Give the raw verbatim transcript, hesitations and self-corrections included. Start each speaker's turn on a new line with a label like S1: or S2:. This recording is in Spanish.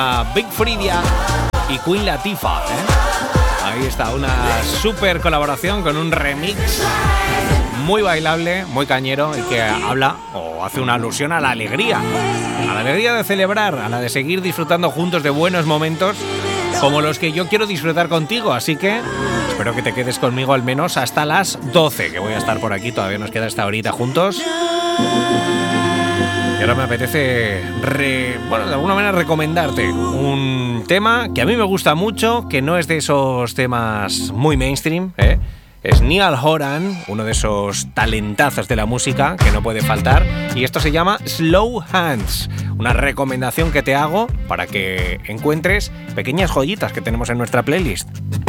S1: Big Freedia y Queen Latifah, ¿eh? Ahí está, una super colaboración con un remix muy bailable, muy cañero y que habla o hace una alusión a la alegría, a la alegría de celebrar, a la de seguir disfrutando juntos de buenos momentos como los que yo quiero disfrutar contigo. Así que espero que te quedes conmigo al menos hasta las doce, que voy a estar por aquí, todavía nos queda esta horita juntos. Y ahora me apetece, re, bueno, de alguna manera recomendarte un tema que a mí me gusta mucho, que no es de esos temas muy mainstream, ¿eh? Es Niall Horan, uno de esos talentazos de la música que no puede faltar, y esto se llama Slow Hands, una recomendación que te hago para que encuentres pequeñas joyitas que tenemos en nuestra playlist.